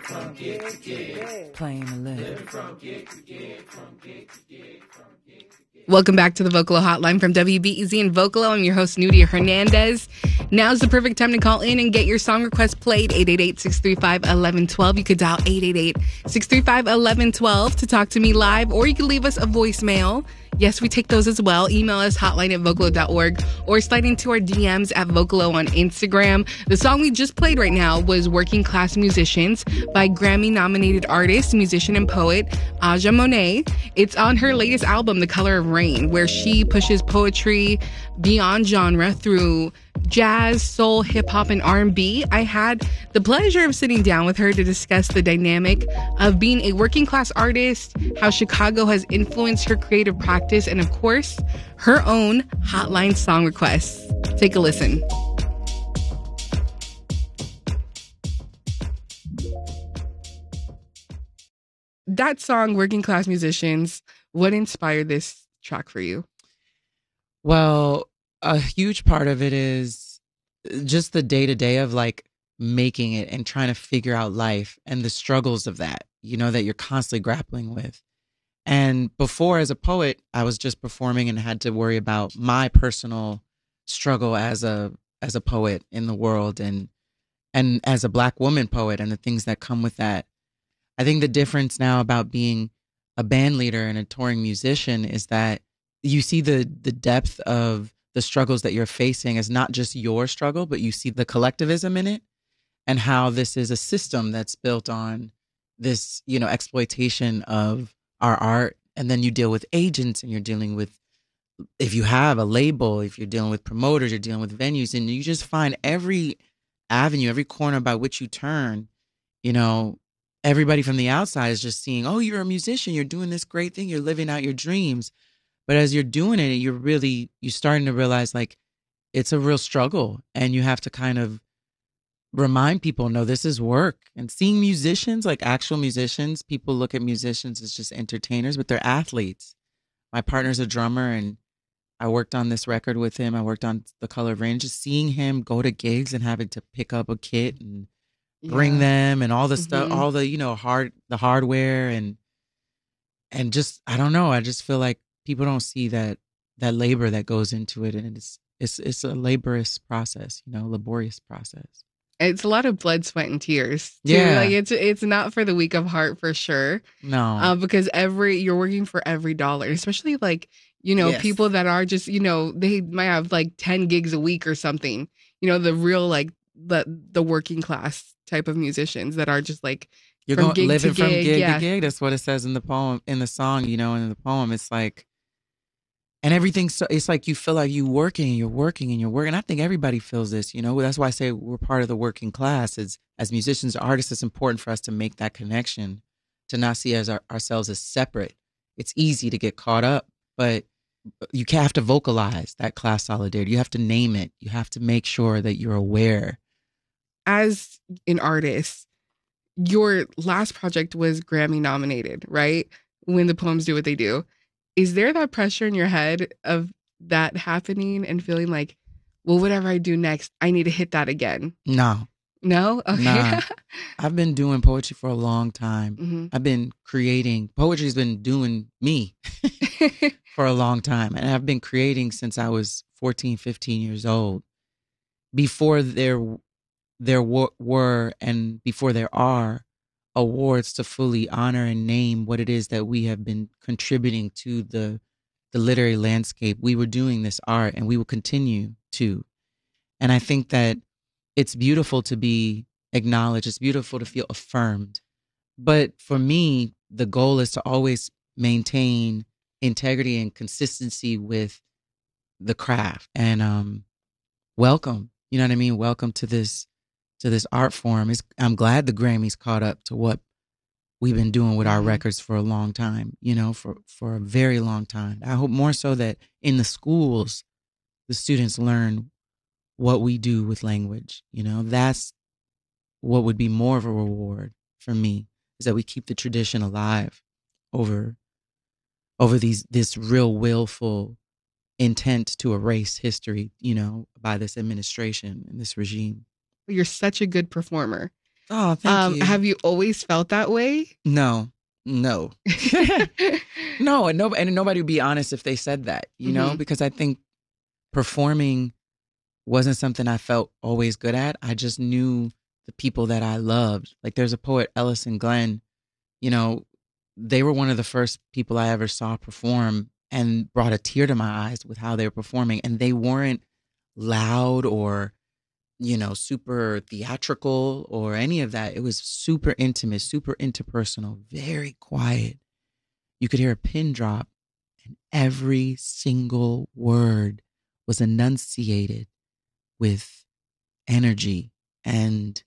Playing the live. Welcome back to the Vocalo Hotline from WBEZ and Vocalo. I'm your host, Nudia Hernandez. Now's the perfect time to call in and get your song request played. 888-635-1112. You could dial 888-635-1112 to talk to me live, or you can leave us a voicemail. Yes, we take those as well. Email us hotline@vocalo.org or slide into our DMs at Vocalo on Instagram. The song we just played right now was Working Class Musicians by Grammy-nominated artist, musician, and poet Aja Monet. It's on her latest album, The Color of Rain, where she pushes poetry beyond genre through jazz, soul, hip-hop, and R&B. I had the pleasure of sitting down with her to discuss the dynamic of being a working-class artist, how Chicago has influenced her creative practice, and of course, her own hotline song requests. Take a listen. That song, Working Class Musicians, what inspired this track for you? Well, a huge part of it is just the day-to-day of like making it and trying to figure out life and the struggles of that, you know, that you're constantly grappling with. And before, as a poet, I was just performing and had to worry about my personal struggle as a poet in the world and as a Black woman poet and the things that come with that. I think the difference now about being a band leader and a touring musician is that you see the depth of the struggles that you're facing as not just your struggle, but you see the collectivism in it and how this is a system that's built on this, you know, exploitation of our art. And then you deal with agents and you're dealing with, if you have a label, if you're dealing with promoters, you're dealing with venues, and you just find every avenue, every corner by which you turn, you know, everybody from the outside is just seeing, oh, you're a musician, you're doing this great thing, you're living out your dreams. But as you're doing it, you're starting to realize like it's a real struggle, and you have to kind of remind people, no, this is work. And seeing musicians, like actual musicians, people look at musicians as just entertainers, but they're athletes. My partner's a drummer, and I worked on this record with him. I worked on The Color of Rain. Just seeing him go to gigs and having to pick up a kit and bring them and all the stuff, all the, you know, the hardware and just, I don't know. I just feel like people don't see that labor that goes into it. And it's a laborious process, you know, laborious process. It's a lot of blood, sweat, and tears too. Yeah. Like it's not for the weak of heart for sure. No. Because you're working for every dollar, especially like, you know, Yes. people that are just, you know, they might have like 10 gigs a week or something, you know, the real, like the working class type of musicians that are just like, You're from going gig living to from gig, gig yeah. to gig. That's what it says in the poem, in the song, you know, in the poem. It's like, and everything. So it's like you feel like you're working and you're working and you're working. I think everybody feels this, you know. That's why I say we're part of the working class. As musicians, artists, it's important for us to make that connection, to not see ourselves as separate. It's easy to get caught up, but you have to vocalize that class solidarity. You have to name it. You have to make sure that you're aware. As an artist, your last project was Grammy nominated, right? When the Poems Do What They Do. Is there that pressure in your head of that happening and feeling like, well, whatever I do next, I need to hit that again? No. No? Okay. Nah. I've been doing poetry for a long time. Mm-hmm. I've been creating. Poetry's been doing me for a long time. And I've been creating since I was 14, 15 years old. Before there were and before there are awards to fully honor and name what it is that we have been contributing to the literary landscape, we were doing this art and we will continue to. And I think that it's beautiful to be acknowledged. It's beautiful to feel affirmed. But for me, the goal is to always maintain integrity and consistency with the craft. And welcome, you know what I mean? Welcome to this art form. I'm glad the Grammys caught up to what we've been doing with our records for a long time, you know, for a very long time. I hope more so that in the schools, the students learn what we do with language. You know, that's what would be more of a reward for me, is that we keep the tradition alive over this real willful intent to erase history, you know, by this administration and this regime. You're such a good performer. Oh, thank you. Have you always felt that way? No, no, no, and nobody would be honest if they said that, Mhm. because I think performing wasn't something I felt always good at. I just knew the people that I loved. Like there's a poet, Ellison Glenn, you know, they were one of the first people I ever saw perform and brought a tear to my eyes with how they were performing. And they weren't loud or, super theatrical or any of that. It was super intimate, super interpersonal, very quiet. You could hear a pin drop, and every single word was enunciated with energy, and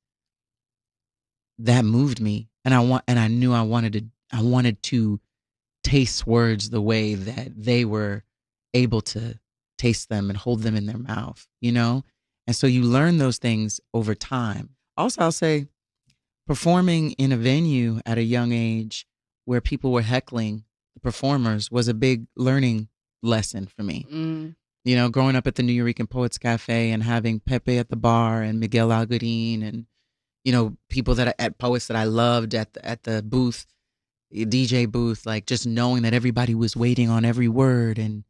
that moved me. And I knew I wanted to taste words the way that they were able to taste them and hold them in their mouth. And so you learn those things over time. Also, I'll say performing in a venue at a young age where people were heckling the performers was a big learning lesson for me. Mm. Growing up at the New Eurekan Poets Cafe and having Pepe at the bar and Miguel Algarin and, people at poets that I loved at the booth, DJ booth, like just knowing that everybody was waiting on every word and,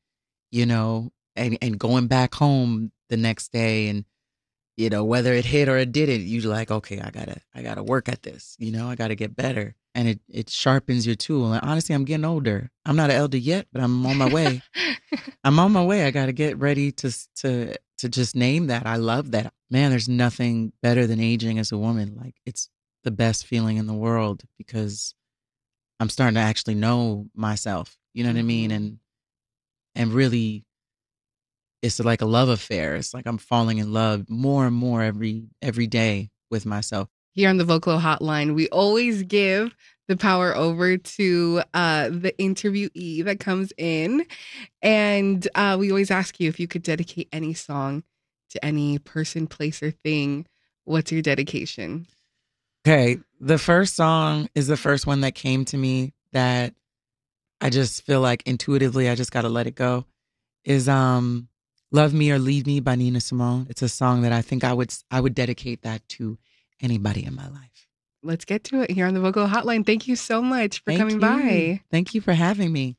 and going back home the next day and, whether it hit or it didn't, you're like, okay, I gotta work at this, I gotta get better. And it sharpens your tool. And honestly, I'm getting older. I'm not an elder yet, but I'm on my way. I'm on my way. I gotta get ready to just name that. I love that. Man, there's nothing better than aging as a woman. Like it's the best feeling in the world because I'm starting to actually know myself. You know what I mean? And really it's like a love affair. It's like I'm falling in love more and more every day with myself. Here on the Vocalo Hotline, we always give the power over to the interviewee that comes in. And we always ask you if you could dedicate any song to any person, place, or thing. What's your dedication? Okay. The first song is the first one that came to me that I just feel like intuitively I just got to let it go is Love Me or Leave Me by Nina Simone. It's a song that I think I would dedicate that to anybody in my life. Let's get to it here on the Vocalo Hotline. Thank you so much for coming you. by. Thank you for having me.